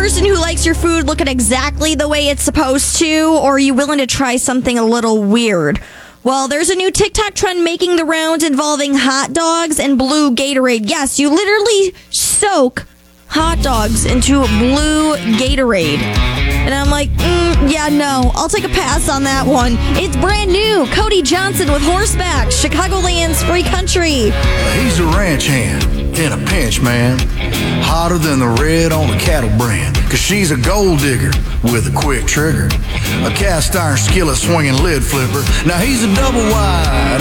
person who likes your food looking exactly the way it's supposed to, or are you willing to try something a little weird? Well, there's a new TikTok trend making the rounds involving hot dogs and blue Gatorade. Yes, you literally soak hot dogs into blue Gatorade. And I'm like, yeah, no, I'll take a pass on that one. It's brand new. Cody Johnson with Horseback, Chicagoland's free country. He's a ranch hand in a pinch, man. Hotter than the red on a cattle brand. Cause she's a gold digger with a quick trigger. A cast iron skillet swinging lid flipper. Now he's a double wide